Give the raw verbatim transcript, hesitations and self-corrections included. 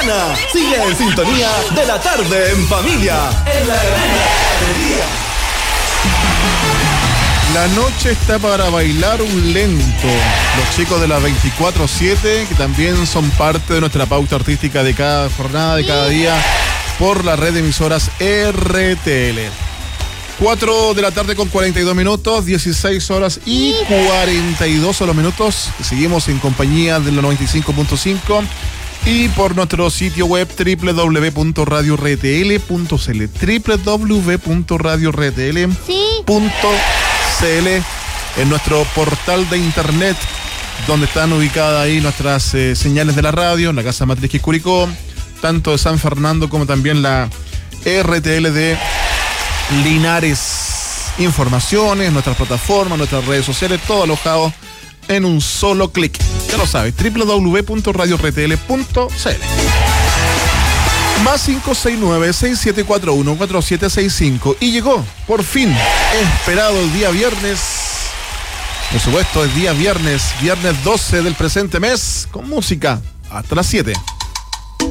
gana. Sigue en sintonía de la tarde en familia. En la Granja del Día. La noche está para bailar un lento. Los chicos de la veinticuatro siete, que también son parte de nuestra pauta artística de cada jornada, de cada día, por la red de emisoras R T L. cuatro de la tarde con cuarenta y dos minutos, dieciséis horas y cuarenta y dos son los minutos. Seguimos en compañía de la noventa y cinco punto cinco y por nuestro sitio web doble u doble u doble u punto radio r t l punto c l, doble u doble u doble u punto radio r t l punto c l, en nuestro portal de internet, donde están ubicadas ahí nuestras eh, señales de la radio, en la casa matriz que es Curicó, tanto de San Fernando como también la R T L de Linares. Informaciones, nuestras plataformas, nuestras redes sociales, todo alojado en un solo clic. Ya lo sabes, doble u doble u doble u punto radio r t l punto c l. Más cinco seis nueve, seis siete cuatro uno, cuatro siete seis cinco. Y llegó, por fin, esperado el día viernes. Por supuesto, es día viernes, viernes doce del presente mes, con música hasta las siete.